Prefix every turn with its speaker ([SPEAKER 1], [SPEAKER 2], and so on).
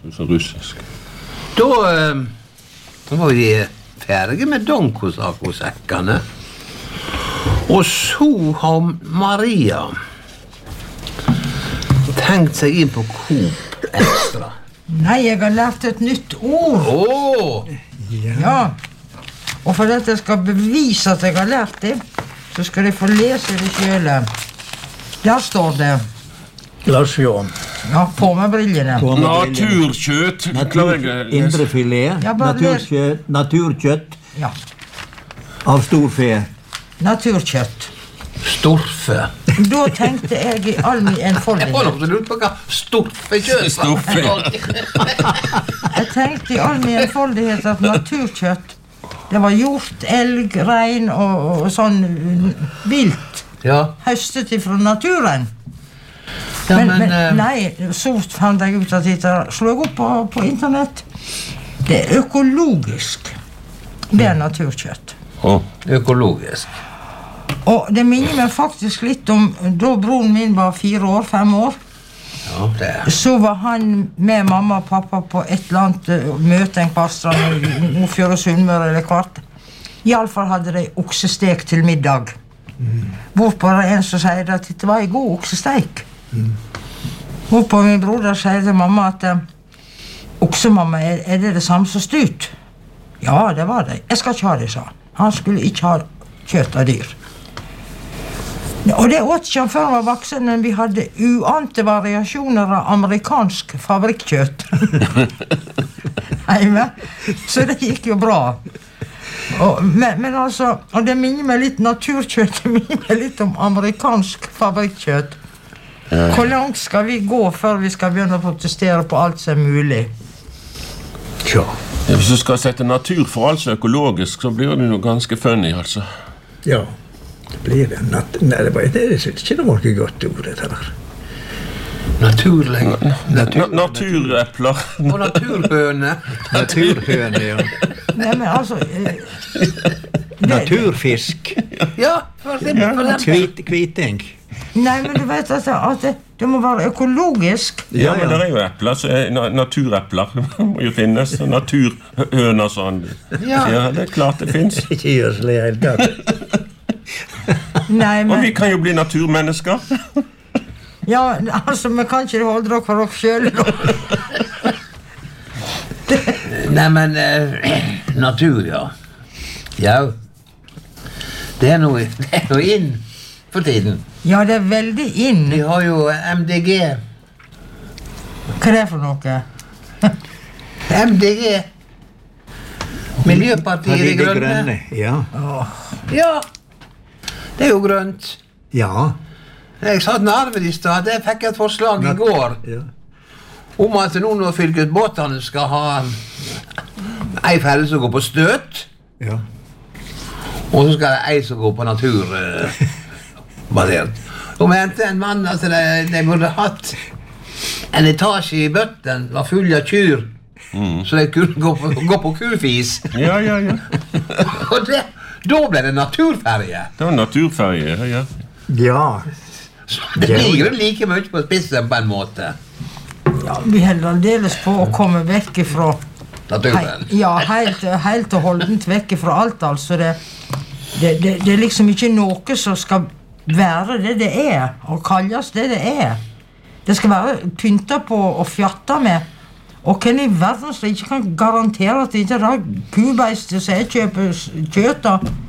[SPEAKER 1] Så russisk.
[SPEAKER 2] Da var vi ferdige med Donkosakosekkene. Og så har Maria tenkt seg inn på Coop Extra.
[SPEAKER 3] Nei, jeg har lært et nytt ord. Ja. Og for at jeg skal bevise at jeg har lært det, så skal jeg få lese det selv. Der står det.
[SPEAKER 4] La oss se.
[SPEAKER 3] Ja, på med brillene.
[SPEAKER 1] Naturkjøtt.
[SPEAKER 4] Indrefilet.
[SPEAKER 3] Ja,
[SPEAKER 4] Naturkjøtt
[SPEAKER 3] Ja,
[SPEAKER 4] av storfe.
[SPEAKER 3] naturkjøtt.
[SPEAKER 2] Storfe.
[SPEAKER 3] Da tenkte jeg I all min
[SPEAKER 2] Jeg får
[SPEAKER 3] enfoldighet.
[SPEAKER 2] noe til å lure på hva storfekjøtt var.
[SPEAKER 3] Jeg tenkte I all min enfoldighet at naturkjøtt, det var hjort, elg, rein og sånn vilt.
[SPEAKER 2] Ja.
[SPEAKER 3] Høstet ifra naturen.
[SPEAKER 2] Ja,
[SPEAKER 3] Men nei, så fant jeg ut at jeg slår opp på internett. Det økologisk. Det naturkjøtt.
[SPEAKER 2] Økologisk.
[SPEAKER 3] Og det minner meg faktisk litt om da broren min var 5 år.
[SPEAKER 2] Ja, det
[SPEAKER 3] Så var han med mamma og pappa på et eller annet møte en kvarstrand I Nordfjord og Sunnmøre eller kvart. I alle fall hadde de oksestek til middag. Hvorpå det en som sier at det var en god oksesteik. Hvorpå min bror sier til mamma at oksemamma, er det samme som stut? Ja, det var det. Jeg skal ikke ha det, sa han. Han skulle ikke ha kjøtt av dyr. Og det åt ikke han før han var voksen, men vi hadde uante variasjoner av amerikansk fabrikkkjøtt. Heime. Så det gikk jo bra. Men altså, og det minner meg litt naturkjøtt, det minner meg litt om amerikansk fabrikkkjøtt. Hvor langt skal vi gå før vi skal begynne å protestere på alt som mulig?
[SPEAKER 4] Tja.
[SPEAKER 1] Hvis du skal sette natur for alt som økologisk, så blir det noe ganske funny, altså.
[SPEAKER 4] Ja. Det blir det. Nei, det synes ikke det var noe godt ord, det her.
[SPEAKER 1] Naturepler.
[SPEAKER 2] Og naturhøne.
[SPEAKER 4] Naturhøne, ja.
[SPEAKER 3] Nei, men altså...
[SPEAKER 4] Naturfisk.
[SPEAKER 2] Ja, for det.
[SPEAKER 4] Kviting.
[SPEAKER 3] Nei, men du vet at det må være økologisk.
[SPEAKER 1] Ja, men det jo epler, så naturepler må jo finnes, naturhøner sånn. Ja, det klart det finnes.
[SPEAKER 4] Ikke gjør så det helt tatt.
[SPEAKER 3] Nei,
[SPEAKER 1] Og vi
[SPEAKER 3] men...
[SPEAKER 1] kan jo bli naturmennesker.
[SPEAKER 3] Ja, altså, vi kan ikke holde dere for dere selv.
[SPEAKER 2] Nei, men natur, ja. Ja. Det noe inn for tiden.
[SPEAKER 3] Ja, det veldig inn.
[SPEAKER 2] Vi har jo MDG.
[SPEAKER 3] Hva det for noe?
[SPEAKER 2] MDG. Miljøpartiet De Grønne.
[SPEAKER 4] Ja.
[SPEAKER 2] Ja. Det jo grønt.
[SPEAKER 4] Ja.
[SPEAKER 2] Jeg satt en arved I stad. Jeg fikk et forslag I går.
[SPEAKER 4] Ja.
[SPEAKER 2] Om at noen av fylkesbåtene skal ha ei ferdig som går på støt.
[SPEAKER 4] Ja.
[SPEAKER 2] Og så skal det ei som går på natur basert. Og mente en mann at de burde hatt en etasje I bøtten var full av kyr. Så de kunne gå på kufis.
[SPEAKER 1] Ja.
[SPEAKER 2] Og da ble det naturferie.
[SPEAKER 1] Det var naturferie, ja.
[SPEAKER 4] Ja.
[SPEAKER 2] Så det ligger like mye på spissen på en måte.
[SPEAKER 3] Ja, vi holder aldeles på å komme vekk ifra...
[SPEAKER 2] Naturen.
[SPEAKER 3] Ja, helt og holdent vekk ifra alt, altså. Det liksom ikke noe som skal være det er, og kalles det er. Det skal være pynta på og fjatta med. Og hvem I verden som ikke kan garantere at det ikke er kubeist som jeg kjøper kjøtt av?